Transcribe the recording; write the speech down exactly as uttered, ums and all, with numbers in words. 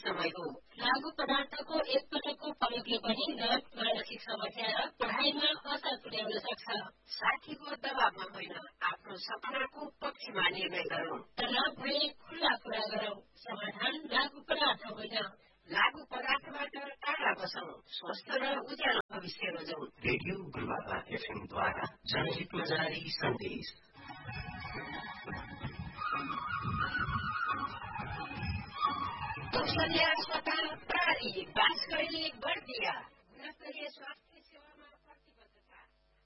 समय हो। लागू पदार्थको एक पटकको प्रयोगले पनि गलत मानसिक समस्या र पढाइमा असर पुर्याउन सक्छ। साथीको दबावमा होइन, आफ्नो सपनाको पक्षमा निर्णय गरौं। तनाव भए खुल्ला कुरा गरौं। समाधान लागू पदार्थ होइन। लागू पदार्थबाट टाढा बसौं। स्वस्थ र उज्यालो भविष्य रोजौं। रेडियो गुरुबाबा एफएमद्वारा जनहितमा जारी सन्देश। औषधि अस्पताल प्राली बाँसगढी बर्दिया